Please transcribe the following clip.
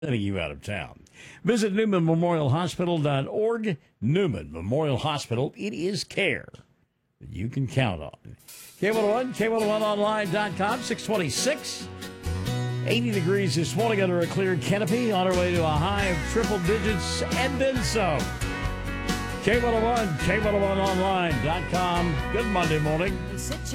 sending you out of town. Visit NewmanMemorialHospital.org. Newman Memorial Hospital. It is care that you can count on. K101, K101online.com, 626. 80 degrees this morning under a clear canopy, on our way to a high of triple digits and then some. K101, K101online.com. Good Monday morning.